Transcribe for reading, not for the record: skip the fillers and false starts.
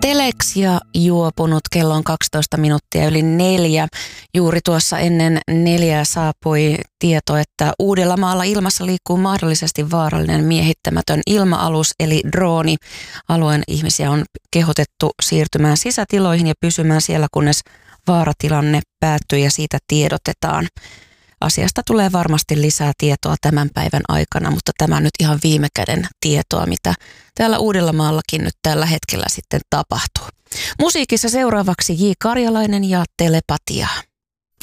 Telexia juopunut, kello on 12 minuuttia yli 4. Juuri tuossa ennen 4 saapui tieto, että Uudellamaalla ilmassa liikkuu mahdollisesti vaarallinen miehittämätön ilma-alus eli drooni. Alueen ihmisiä on kehotettu siirtymään sisätiloihin ja pysymään siellä, kunnes vaaratilanne päättyy ja siitä tiedotetaan. Asiasta tulee varmasti lisää tietoa tämän päivän aikana, mutta tämä on nyt ihan viime käden tietoa, mitä täällä Uudellamaallakin nyt tällä hetkellä sitten tapahtuu. Musiikissa seuraavaksi J. Karjalainen ja Telepatia.